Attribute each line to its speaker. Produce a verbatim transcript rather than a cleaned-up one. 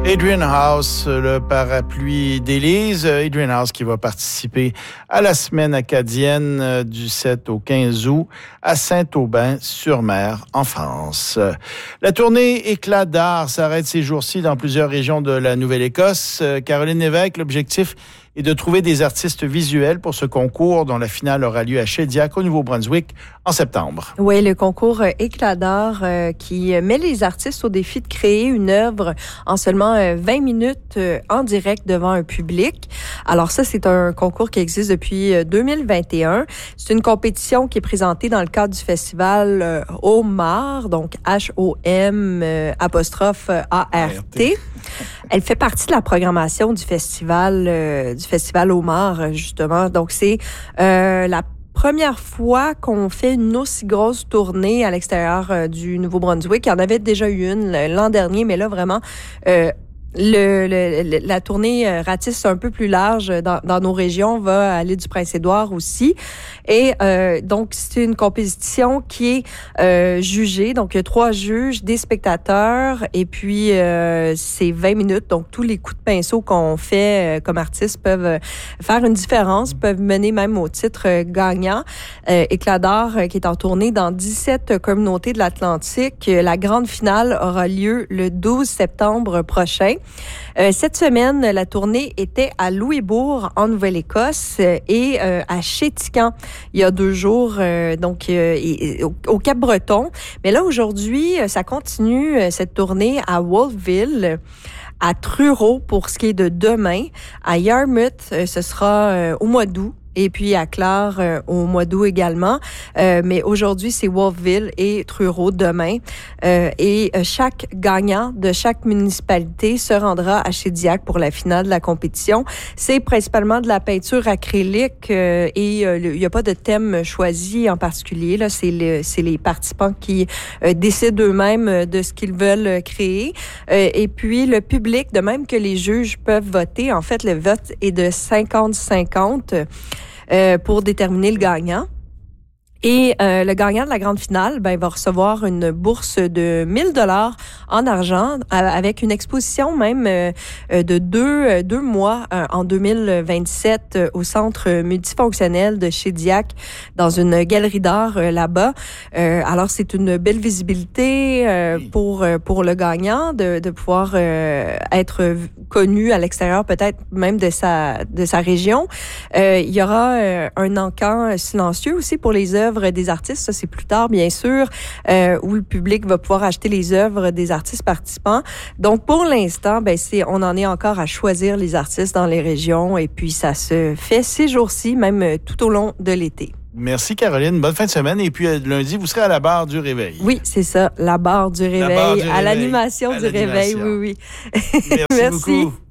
Speaker 1: Adrian House, le parapluie d'Élise. Adrian House qui va participer à la semaine acadienne du sept au quinze août à Saint-Aubin-sur-Mer, en France. La tournée Éclat d'art s'arrête ces jours-ci dans plusieurs régions de la Nouvelle-Écosse. Caroline Lévesque, l'objectif est de trouver des artistes visuels pour ce concours dont la finale aura lieu à Shediac, au Nouveau-Brunswick, en septembre.
Speaker 2: Oui, le concours euh, Éclat d'art euh, qui met les artistes au défi de créer une œuvre en seulement euh, vingt minutes euh, en direct devant un public. Alors ça, c'est un concours qui existe depuis euh, deux mille vingt et un. C'est une compétition qui est présentée dans le cadre du festival euh, Homart, donc H O M euh, apostrophe A R T. Elle fait partie de la programmation du festival euh, du festival Homart, justement. Donc, c'est euh, la première fois qu'on fait une aussi grosse tournée à l'extérieur euh, du Nouveau-Brunswick. Il y en avait déjà eu une l'an dernier, mais là, vraiment... Euh, Le, le, la tournée euh, ratisse un peu plus large dans, dans nos régions, va à l'île du Prince-Édouard aussi. Et euh, donc, c'est une compétition qui est euh, jugée. Donc, il y a trois juges, des spectateurs, et puis euh, c'est vingt minutes. Donc, tous les coups de pinceau qu'on fait euh, comme artistes peuvent faire une différence, peuvent mener même au titre euh, gagnant. Euh, Éclat d'art, euh, qui est en tournée dans dix-sept communautés de l'Atlantique. La grande finale aura lieu le douze septembre prochain. Euh, cette semaine, la tournée était à Louisbourg, en Nouvelle-Écosse, euh, et euh, à Chéticamp, il y a deux jours, euh, donc euh, et, et, au, au Cap-Breton. Mais là, aujourd'hui, ça continue, cette tournée à Wolfville, à Truro pour ce qui est de demain, à Yarmouth, euh, ce sera euh, au mois d'août. Et puis à Clare euh, au mois d'août également. Euh, mais aujourd'hui, c'est Wolfville et Truro demain. Euh, et euh, chaque gagnant de chaque municipalité se rendra à Shediac pour la finale de la compétition. C'est principalement de la peinture acrylique euh, et euh, il n'y a pas de thème choisi en particulier. Là, c'est, le, c'est les participants qui euh, décident eux-mêmes de ce qu'ils veulent créer. Euh, et puis le public, de même que les juges peuvent voter. En fait, le vote est de cinquante cinquante. Euh, pour déterminer le gagnant. Et euh, le gagnant de la grande finale, ben, va recevoir une bourse de mille dollars en argent avec une exposition même euh, de deux, deux mois euh, en deux mille vingt-sept euh, au centre multifonctionnel de Shediac dans une galerie d'art euh, là-bas. Euh, alors, c'est une belle visibilité euh, oui. pour pour le gagnant de, de pouvoir euh, être connu à l'extérieur, peut-être même de sa de sa région. Euh, il y aura euh, un encan silencieux aussi pour les œuvres des artistes, ça c'est plus tard bien sûr, euh, où le public va pouvoir acheter les œuvres des artistes participants. Donc pour l'instant, ben c'est on en est encore à choisir les artistes dans les régions et puis ça se fait ces jours-ci, même tout au long de l'été.
Speaker 1: Merci Caroline, bonne fin de semaine et puis lundi vous serez à la barre du réveil.
Speaker 2: Oui, c'est ça, la barre du réveil,
Speaker 1: la barre du réveil
Speaker 2: à l'animation
Speaker 1: à
Speaker 2: du
Speaker 1: l'animation.
Speaker 2: réveil, oui oui.
Speaker 1: Merci, Merci beaucoup.